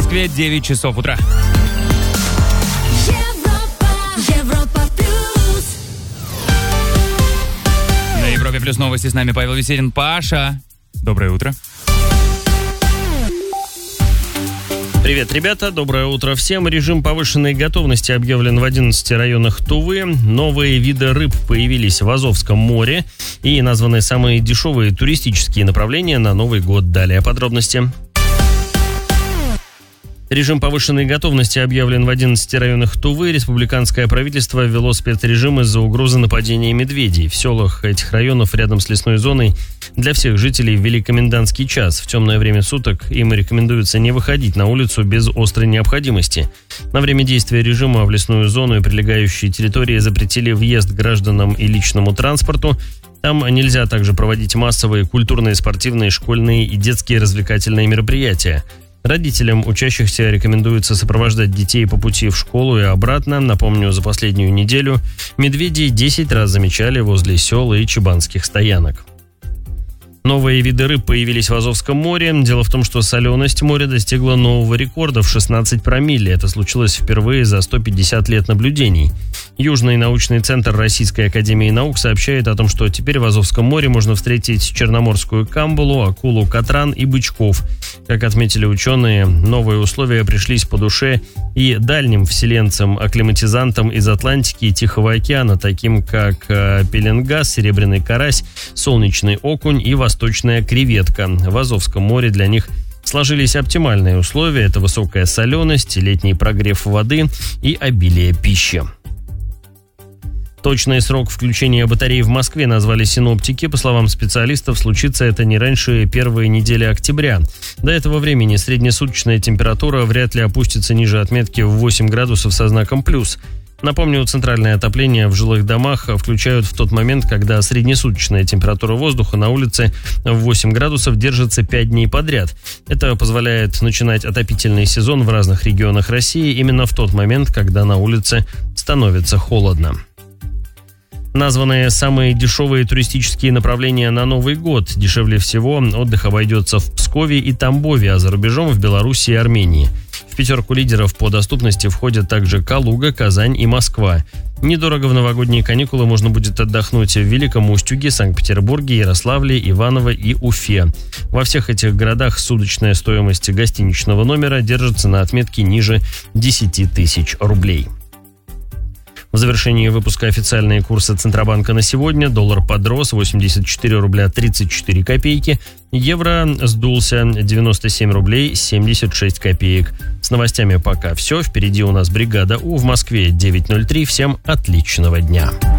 Москве 9 часов утра. Европа плюс. На Европе плюс новости с нами Павел Веселин. Паша, доброе утро. Привет, ребята, доброе утро всем. Режим повышенной готовности объявлен в 11 районах Тувы. Новые виды рыб появились в Азовском море и названы самые дешевые туристические направления на Новый год. Далее подробности. Режим повышенной готовности объявлен в 11 районах Тувы. Республиканское правительство ввело спецрежим из-за угрозы нападения медведей. В селах этих районов рядом с лесной зоной для всех жителей ввели комендантский час. В темное время суток им рекомендуется не выходить на улицу без острой необходимости. На время действия режима в лесную зону и прилегающие территории запретили въезд гражданам и личному транспорту. Там нельзя также проводить массовые культурные, спортивные, школьные и детские развлекательные мероприятия. Родителям учащихся рекомендуется сопровождать детей по пути в школу и обратно. Напомню, за последнюю неделю медведей 10 раз замечали возле сел и чабанских стоянок. Новые виды рыб появились в Азовском море. Дело в том, что соленость моря достигла нового рекорда в 16 промилле. Это случилось впервые за 150 лет наблюдений. Южный научный центр Российской академии наук сообщает о том, что теперь в Азовском море можно встретить черноморскую камбалу, акулу катран и бычков. Как отметили ученые, новые условия пришлись по душе и дальним вселенцам-акклиматизантам из Атлантики и Тихого океана, таким как пеленга, серебряный карась, солнечный окунь и восточная креветка. В Азовском море для них сложились оптимальные условия. Это высокая соленость, летний прогрев воды и обилие пищи. Точный срок включения батарей в Москве назвали синоптики. По словам специалистов, случится это не раньше первой недели октября. До этого времени среднесуточная температура вряд ли опустится ниже отметки в 8 градусов со знаком плюс. Напомню, центральное отопление в жилых домах включают в тот момент, когда среднесуточная температура воздуха на улице в 8 градусов держится 5 дней подряд. Это позволяет начинать отопительный сезон в разных регионах России именно в тот момент, когда на улице становится холодно. Названные самые дешевые туристические направления на Новый год. Дешевле всего отдых обойдется в Пскове и Тамбове, а за рубежом в Беларуси и Армении. В пятерку лидеров по доступности входят также Калуга, Казань и Москва. Недорого в новогодние каникулы можно будет отдохнуть в Великом Устюге, Санкт-Петербурге, Ярославле, Иваново и Уфе. Во всех этих городах суточная стоимость гостиничного номера держится на отметке ниже 10 тысяч рублей. В завершении выпуска официальные курсы Центробанка на сегодня. Доллар подрос 84 рубля 34 копейки. Евро сдулся 97 рублей 76 копеек. С новостями пока все. Впереди у нас бригада У в Москве 9:03. Всем отличного дня.